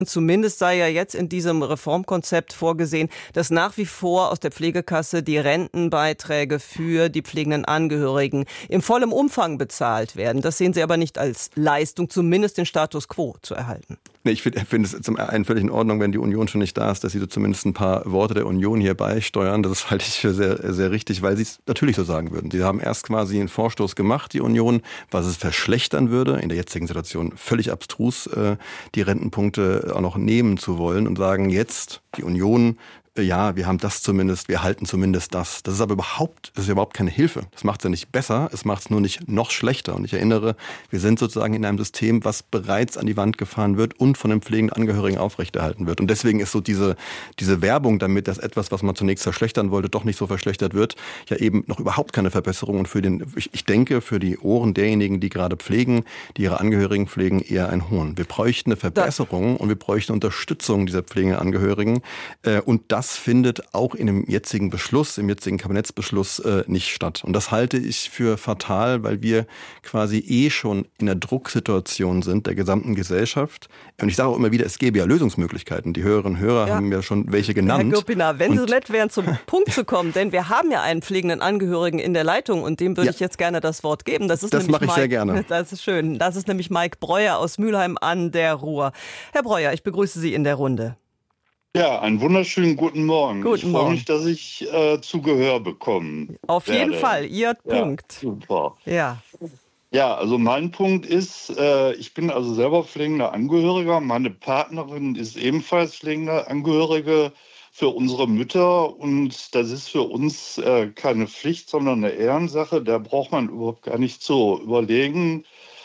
Zumindest sei ja jetzt in diesem Reformkonzept vorgesehen, dass nach wie vor aus der Pflegekasse die Rentenbeiträge für die pflegenden Angehörigen im vollen Umfang bezahlt werden. Das sehen Sie aber nicht als Leistung, zumindest den Status quo zu erhalten. Nee, ich finde es zum einen völlig in Ordnung, wenn die Union schon nicht da ist, dass sie so zumindest ein paar Worte der Union hier beisteuern. Das halte ich für sehr, sehr richtig, weil sie es natürlich so sagen würden. Sie haben erst quasi einen Vorstoß gemacht, die Union, was es verschlechtern würde. In der jetzigen Situation völlig abstrus, die Rentenpunkte auch noch nehmen zu wollen und sagen jetzt, die Union, ja, wir haben das zumindest, wir halten zumindest das. Das ist aber überhaupt keine Hilfe. Das macht es ja nicht besser, es macht es nur nicht noch schlechter. Und ich erinnere, wir sind sozusagen in einem System, was bereits an die Wand gefahren wird und von den pflegenden Angehörigen aufrechterhalten wird. Und deswegen ist so diese Werbung damit, dass etwas, was man zunächst verschlechtern wollte, doch nicht so verschlechtert wird, ja eben noch überhaupt keine Verbesserung. Und ich denke, für die Ohren derjenigen, die gerade pflegen, die ihre Angehörigen pflegen, eher ein Hohn. Wir bräuchten eine Verbesserung und wir bräuchten Unterstützung dieser pflegenden Angehörigen. Und das findet auch in dem jetzigen Beschluss, im jetzigen Kabinettsbeschluss nicht statt. Und das halte ich für fatal, weil wir quasi schon in einer Drucksituation sind der gesamten Gesellschaft. Und ich sage auch immer wieder, es gäbe ja Lösungsmöglichkeiten. Die Hörerinnen und Hörer haben ja schon welche genannt. Herr Gürpiner, wenn Sie so nett wären, zum Punkt zu kommen, denn wir haben ja einen pflegenden Angehörigen in der Leitung und dem würde ich jetzt gerne das Wort geben. Das mache ich sehr gerne. Das ist schön. Das ist nämlich Mike Breuer aus Mülheim an der Ruhr. Herr Breuer, ich begrüße Sie in der Runde. Ja, einen wunderschönen guten Morgen. Ich freue mich, dass ich zu Gehör bekommen Auf jeden Fall, Ihr Punkt. Super. Ja, also mein Punkt ist, ich bin also selber pflegender Angehöriger. Meine Partnerin ist ebenfalls pflegende Angehörige für unsere Mütter. Und das ist für uns keine Pflicht, sondern eine Ehrensache. Da braucht man überhaupt gar nicht zu überlegen,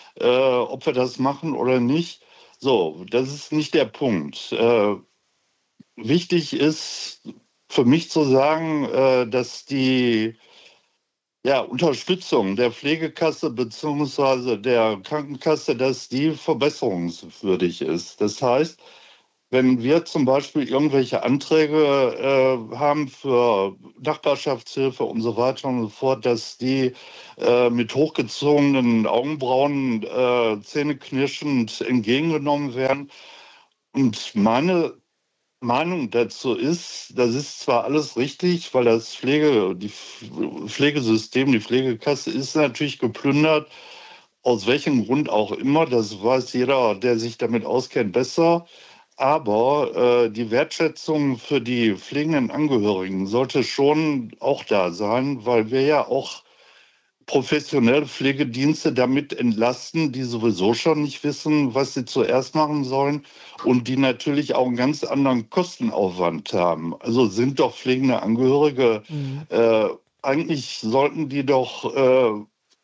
ob wir das machen oder nicht. So, das ist nicht der Punkt. Wichtig ist für mich zu sagen, dass die Unterstützung der Pflegekasse bzw. der Krankenkasse, dass die verbesserungswürdig ist. Das heißt, wenn wir zum Beispiel irgendwelche Anträge haben für Nachbarschaftshilfe und so weiter und so fort, dass die mit hochgezogenen Augenbrauen zähneknirschend entgegengenommen werden. Und meine Meinung dazu ist, das ist zwar alles richtig, weil das Pflegesystem, die Pflegekasse ist natürlich geplündert, aus welchem Grund auch immer, das weiß jeder, der sich damit auskennt, besser. Aber die Wertschätzung für die pflegenden Angehörigen sollte schon auch da sein, weil wir ja auch professionelle Pflegedienste damit entlasten, die sowieso schon nicht wissen, was sie zuerst machen sollen und die natürlich auch einen ganz anderen Kostenaufwand haben. Also sind doch pflegende Angehörige, eigentlich sollten die doch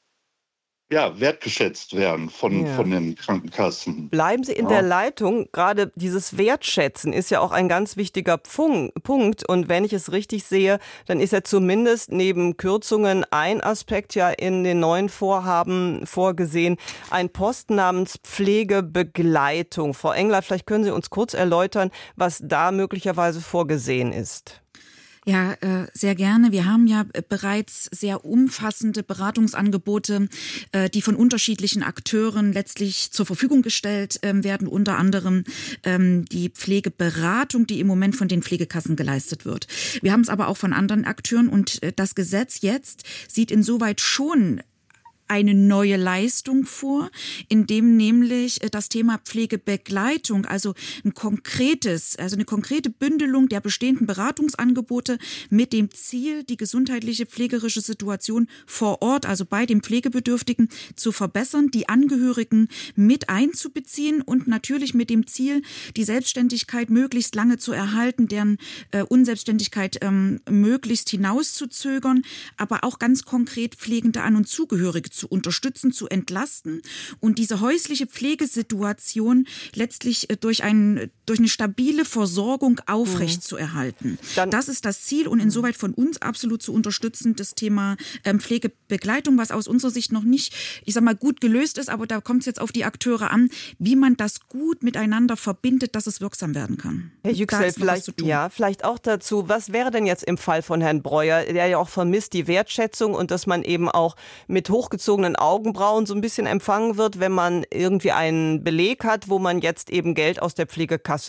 wertgeschätzt werden von den Krankenkassen. Bleiben Sie in der Leitung. Gerade dieses Wertschätzen ist ja auch ein ganz wichtiger Punkt. Und wenn ich es richtig sehe, dann ist ja zumindest neben Kürzungen ein Aspekt ja in den neuen Vorhaben vorgesehen, ein Posten namens Pflegebegleitung. Frau Engler, vielleicht können Sie uns kurz erläutern, was da möglicherweise vorgesehen ist. Ja, sehr gerne. Wir haben ja bereits sehr umfassende Beratungsangebote, die von unterschiedlichen Akteuren letztlich zur Verfügung gestellt werden, unter anderem die Pflegeberatung, die im Moment von den Pflegekassen geleistet wird. Wir haben es aber auch von anderen Akteuren und das Gesetz jetzt sieht insoweit schon eine neue Leistung vor, in dem nämlich das Thema Pflegebegleitung, also eine konkrete Bündelung der bestehenden Beratungsangebote mit dem Ziel, die gesundheitliche, pflegerische Situation vor Ort, also bei dem Pflegebedürftigen, zu verbessern, die Angehörigen mit einzubeziehen und natürlich mit dem Ziel, die Selbstständigkeit möglichst lange zu erhalten, deren Unselbstständigkeit möglichst hinauszuzögern, aber auch ganz konkret Pflegende an und Zugehörige zu unterstützen, zu entlasten und diese häusliche Pflegesituation letztlich durch eine stabile Versorgung aufrecht zu erhalten. Das ist das Ziel und insoweit von uns absolut zu unterstützen, das Thema Pflegebegleitung, was aus unserer Sicht noch nicht, gut gelöst ist, aber da kommt es jetzt auf die Akteure an, wie man das gut miteinander verbindet, dass es wirksam werden kann. Herr Yüksel, vielleicht auch dazu, was wäre denn jetzt im Fall von Herrn Breuer, der ja auch vermisst die Wertschätzung und dass man eben auch mit hochgezogenen Augenbrauen so ein bisschen empfangen wird, wenn man irgendwie einen Beleg hat, wo man jetzt eben Geld aus der Pflegekasse